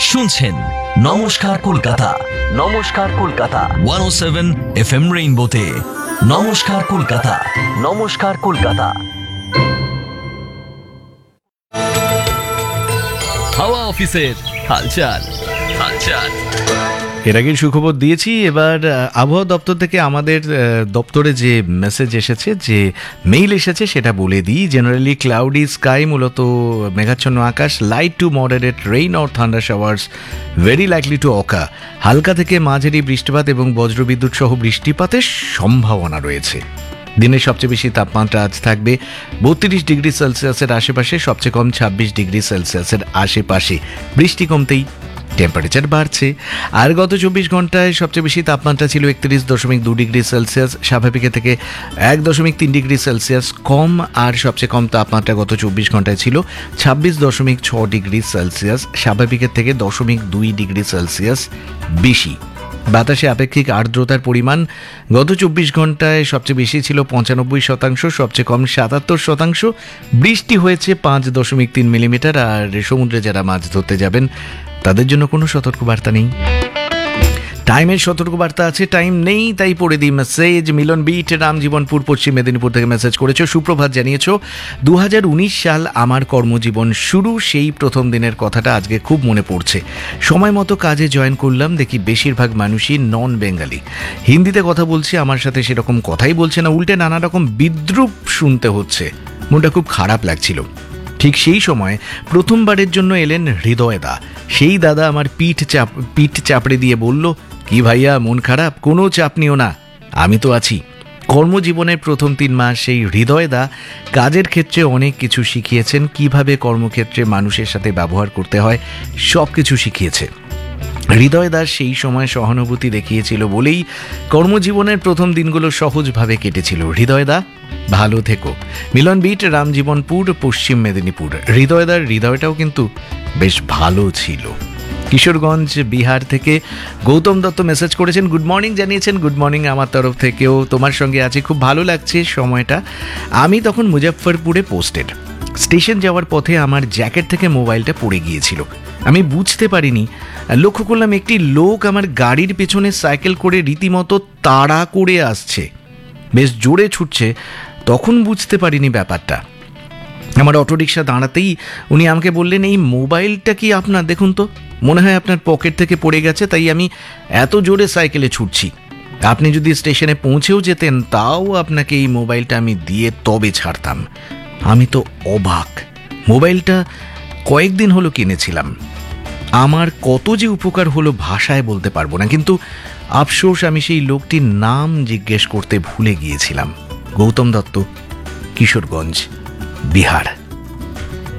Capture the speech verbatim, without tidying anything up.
শুনছেন নমস্কার কলকাতা, নমস্কার কলকাতা ওয়ান ও সেভেন এফ এম রেইনবোতে। নমস্কার কলকাতা, নমস্কার কলকাতা। হাওয়া অফিসের হালচাল হালচাল এর আগের সুখবর দিয়েছি। এবার আবহাওয়া দপ্তর থেকে আমাদের দপ্তরে যে মেসেজ এসেছে, যে মেইল এসেছে সেটা বলে দিই। জেনারেলি ক্লাউডি স্কাই, মূলত মেঘাচ্ছন্ন আকাশ, light to moderate rain or thunder showers, very likely to অকা, হালকা থেকে মাঝারি বৃষ্টিপাত এবং বজ্রবিদ্যুৎ সহ বৃষ্টিপাতের সম্ভাবনা রয়েছে। দিনের সবচেয়ে বেশি তাপমাত্রা আজ থাকবে বত্রিশ ডিগ্রি সেলসিয়াসের আশেপাশে, সবচেয়ে কম ছাব্বিশ ডিগ্রি সেলসিয়াসের আশেপাশে। বৃষ্টি কমতেই টেম্পারেচার বাড়ছে। আর গত চব্বিশ ঘন্টায় সবচেয়ে বেশি তাপমাত্রা ছিল একত্রিশ দশমিক দু ডিগ্রি সেলসিয়াস, স্বাভাবিকের থেকে এক দশমিক তিন ডিগ্রি সেলসিয়াস কম। আর সবচেয়ে কম তাপমাত্রা গত চব্বিশ ঘন্টায় ছিল ছাব্বিশ দশমিক ছ ডিগ্রি সেলসিয়াস, স্বাভাবিকের থেকে দশমিক দুই ডিগ্রি সেলসিয়াস বেশি। বাতাসে আপেক্ষিক আর্দ্রতার পরিমাণ গত চব্বিশ ঘন্টায় সবচেয়ে বেশি ছিল পঁচানব্বই শতাংশ, সবচেয়ে কম সাতাত্তর শতাংশ। বৃষ্টি হয়েছে পাঁচ দশমিক তিন মিলিমিটার। আর সমুদ্রে যারা মাছ ধরতে যাবেন তাদের জন্য কোনো সতর্কবার্তা নেই। টাইমের সতর্কবার্তা আছে, টাইম নেই, তাই পড়ে দিই মেসেজ। মিলন বিট, রামজীবনপুর, পশ্চিম মেদিনীপুর থেকে মেসেজ করেছো। সুপ্রভাত জানিয়েছো, দু হাজার উনিশ সাল আমার কর্মজীবন শুরু, সেই প্রথম দিনের কথাটা আজকে খুব মনে পড়ছে। সময় মতো কাজে জয়েন করলাম, দেখি বেশিরভাগ মানুষই নন বেঙ্গালি। হিন্দিতে কথা বলছি, আমার সাথে সেরকম কথাই বলছে না, উল্টে নানা রকম বিদ্রূপ শুনতে হচ্ছে। মনটা খুব খারাপ লাগছিল। ঠিক সেই সময় প্রথমবারের জন্য এলেন হৃদয়দা। সেই দাদা আমার পিঠ চাপ পিঠ চাপড়ে দিয়ে বলল, কি ভাইয়া মন খারাপ? কোনো চাপ নিও না, আমি তো আছি। কর্মজীবনের প্রথম তিন মাস সেই হৃদয়দা কাজের ক্ষেত্রে অনেক কিছু শিখিয়েছেন। কিভাবে কর্মক্ষেত্রে মানুষের সাথে ব্যবহার করতে হয় সব কিছু শিখিয়েছে। হৃদয়দার সেই সময় সহানুভূতি দেখিয়েছিল বলেই কর্মজীবনের প্রথম দিনগুলো সহজভাবে কেটেছিল। হৃদয়দা ভালো থেকো। মিলন বিট, রামজীবনপুর, পশ্চিম মেদিনীপুর। হৃদয়দার হৃদয়টাও কিন্তু বেশ ভালো ছিল। কিশোরগঞ্জ, বিহার থেকে গৌতম দত্ত মেসেজ করেছেন, গুড মর্নিং জানিয়েছেন। গুড মর্নিং আমার তরফ থেকেও, তোমার সঙ্গে আছি, খুব ভালো লাগছে সময়টা। আমি তখন মুজফ্ফরপুরে পোস্টেড। স্টেশন যাওয়ার পথে আমার জ্যাকেট থেকে মোবাইলটা পড়ে গিয়েছিল। আমি বুঝতে পারিনি। লক্ষ্য করলাম একটি লোক আমার গাড়ির পেছনে সাইকেল করে রীতিমতো তাড়া করে আসছে, বেশ জোরে ছুটছে। তখন বুঝতে পারিনি ব্যাপারটা। আমার অটোরিকশা দাঁড়াতেই উনি আমাকে বললেন, এই মোবাইলটা কি আপনার? দেখুন তো, মনে হয় আপনার পকেট থেকে পড়ে গেছে, তাই আমি এত জোরে সাইকেলে ছুটছি। আপনি যদি স্টেশনে পৌঁছেও যেতেন তাও আপনাকে এই মোবাইলটা আমি দিয়ে তবে ছাড়তাম। আমি তো অবাক। মোবাইলটা কয়েকদিন হলো কিনেছিলাম, আমার কত যে উপকার হলো ভাষায় বলতে পারবো না। কিন্তু আফসোস, আমি সেই লোকটির নাম জিজ্ঞেস করতে ভুলে গিয়েছিলাম। গৌতম দত্ত, কিশোরগঞ্জ, বিহার।